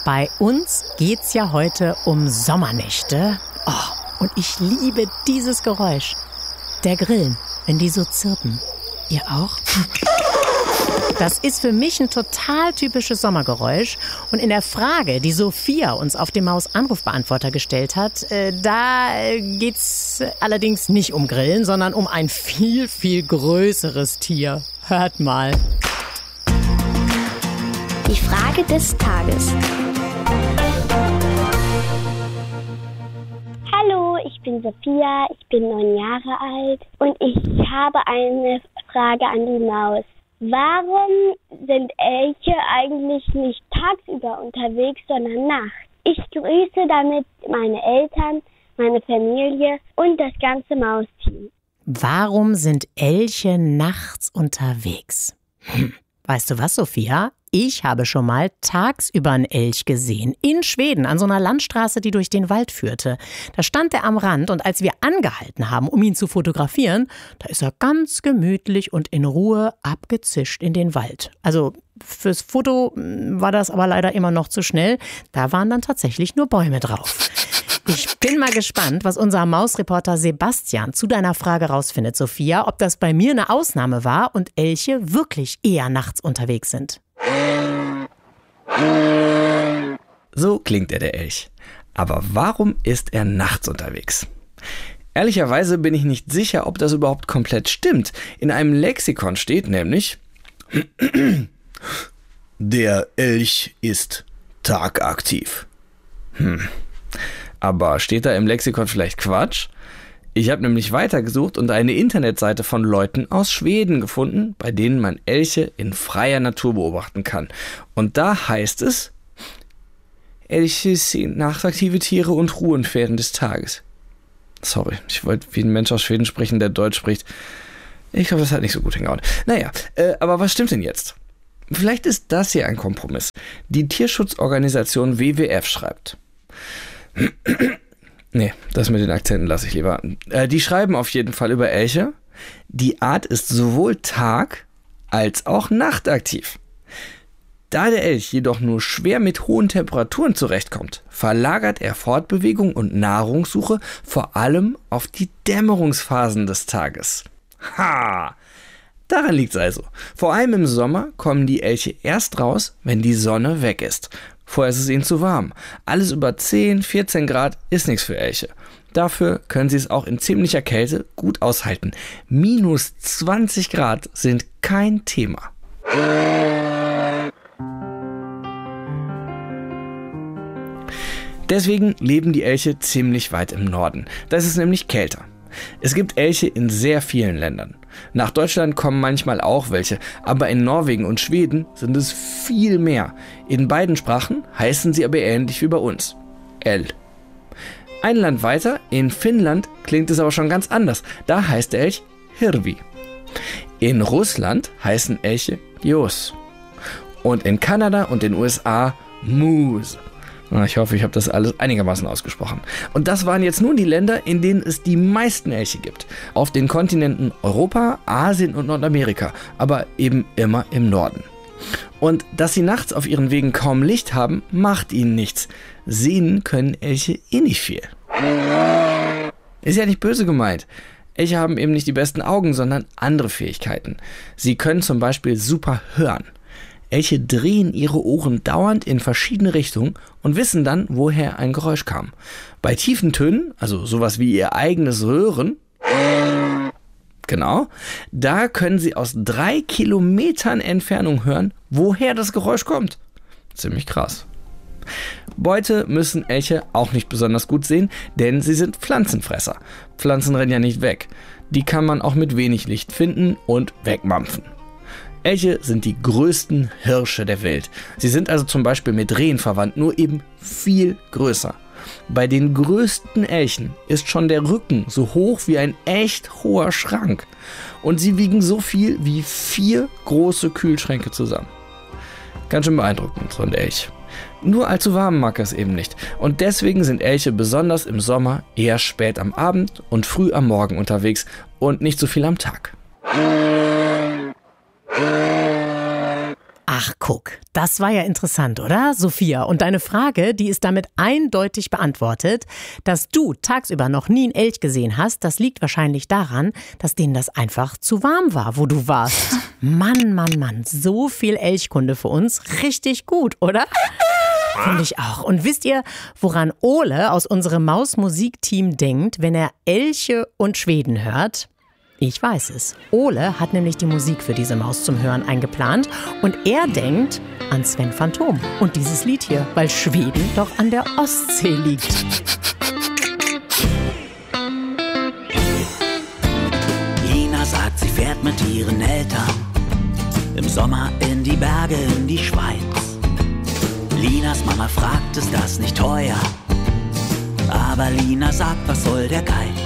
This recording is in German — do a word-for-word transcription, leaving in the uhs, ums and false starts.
Bei uns geht's ja heute um Sommernächte. Oh, und ich liebe dieses Geräusch. Der Grillen, wenn die so zirpen. Ihr auch? Das ist für mich ein total typisches Sommergeräusch. Und in der Frage, die Sophia uns auf dem Maus-Anrufbeantworter gestellt hat, äh, da geht's allerdings nicht um Grillen, sondern um ein viel, viel größeres Tier. Hört mal. Die Frage des Tages. Hallo, ich bin Sophia, ich bin neun Jahre alt und ich habe eine Frage an die Maus. Warum sind Elche eigentlich nicht tagsüber unterwegs, sondern nachts? Ich grüße damit meine Eltern, meine Familie und das ganze Mausteam. Warum sind Elche nachts unterwegs? Hm. Weißt du was, Sophia? Ich habe schon mal tagsüber einen Elch gesehen. In Schweden, an so einer Landstraße, die durch den Wald führte. Da stand er am Rand und als wir angehalten haben, um ihn zu fotografieren, da ist er ganz gemütlich und in Ruhe abgezischt in den Wald. Also fürs Foto war das aber leider immer noch zu schnell. Da waren dann tatsächlich nur Bäume drauf. Ich bin mal gespannt, was unser Mausreporter Sebastian zu deiner Frage rausfindet, Sophia, ob das bei mir eine Ausnahme war und Elche wirklich eher nachts unterwegs sind. So klingt er, der Elch. Aber warum ist er nachts unterwegs? Ehrlicherweise bin ich nicht sicher, ob das überhaupt komplett stimmt. In einem Lexikon steht nämlich: Der Elch ist tagaktiv. Hm. Aber steht da im Lexikon vielleicht Quatsch? Ich habe nämlich weitergesucht und eine Internetseite von Leuten aus Schweden gefunden, bei denen man Elche in freier Natur beobachten kann. Und da heißt es: Elche sind nachtaktive Tiere und ruhen während des Tages. Sorry, ich wollte wie ein Mensch aus Schweden sprechen, der Deutsch spricht. Ich glaube, das hat nicht so gut hingehauen. Naja, äh, aber was stimmt denn jetzt? Vielleicht ist das hier ein Kompromiss. Die Tierschutzorganisation W W F schreibt: Nee, das mit den Akzenten lasse ich lieber. Äh, die schreiben auf jeden Fall über Elche: Die Art ist sowohl tag- als auch nachtaktiv. Da der Elch jedoch nur schwer mit hohen Temperaturen zurechtkommt, verlagert er Fortbewegung und Nahrungssuche vor allem auf die Dämmerungsphasen des Tages. Ha! Daran liegt's also. Vor allem im Sommer kommen die Elche erst raus, wenn die Sonne weg ist. Vorher ist es ihnen zu warm. Alles über zehn, vierzehn Grad ist nichts für Elche. Dafür können sie es auch in ziemlicher Kälte gut aushalten. Minus zwanzig Grad sind kein Thema. Deswegen leben die Elche ziemlich weit im Norden. Da ist es nämlich kälter. Es gibt Elche in sehr vielen Ländern. Nach Deutschland kommen manchmal auch welche, aber in Norwegen und Schweden sind es viel mehr. In beiden Sprachen heißen sie aber ähnlich wie bei uns: El. Ein Land weiter, in Finnland, klingt es aber schon ganz anders. Da heißt der Elch Hirvi. In Russland heißen Elche Jos. Und in Kanada und den U S A Moose. Ich hoffe, ich habe das alles einigermaßen ausgesprochen. Und das waren jetzt nur die Länder, in denen es die meisten Elche gibt. Auf den Kontinenten Europa, Asien und Nordamerika, aber eben immer im Norden. Und dass sie nachts auf ihren Wegen kaum Licht haben, macht ihnen nichts. Sehen können Elche eh nicht viel. Ist ja nicht böse gemeint. Elche haben eben nicht die besten Augen, sondern andere Fähigkeiten. Sie können zum Beispiel super hören. Elche drehen ihre Ohren dauernd in verschiedene Richtungen und wissen dann, woher ein Geräusch kam. Bei tiefen Tönen, also sowas wie ihr eigenes Röhren, genau, da können sie aus drei Kilometern Entfernung hören, woher das Geräusch kommt. Ziemlich krass. Beute müssen Elche auch nicht besonders gut sehen, denn sie sind Pflanzenfresser. Pflanzen rennen ja nicht weg. Die kann man auch mit wenig Licht finden und wegmampfen. Elche sind die größten Hirsche der Welt. Sie sind also zum Beispiel mit Rehen verwandt, nur eben viel größer. Bei den größten Elchen ist schon der Rücken so hoch wie ein echt hoher Schrank. Und sie wiegen so viel wie vier große Kühlschränke zusammen. Ganz schön beeindruckend, so ein Elch. Nur allzu warm mag er es eben nicht. Und deswegen sind Elche besonders im Sommer eher spät am Abend und früh am Morgen unterwegs und nicht so viel am Tag. Ach Guck, das war ja interessant, oder, Sophia? Und deine Frage, die ist damit eindeutig beantwortet. Dass du tagsüber noch nie einen Elch gesehen hast, das liegt wahrscheinlich daran, dass denen das einfach zu warm war, wo du warst. Mann, Mann, Mann, so viel Elchkunde für uns. Richtig gut, oder? Finde ich auch. Und wisst ihr, woran Ole aus unserem Maus-Musik-Team denkt, wenn er Elche und Schweden hört? Ich weiß es. Ole hat nämlich die Musik für diese Maus zum Hören eingeplant und er denkt an Sven Phantom und dieses Lied hier, weil Schweden doch an der Ostsee liegt. Lina sagt, sie fährt mit ihren Eltern im Sommer in die Berge in die Schweiz. Linas Mama fragt, ist das nicht teuer? Aber Lina sagt, was soll der Geiz?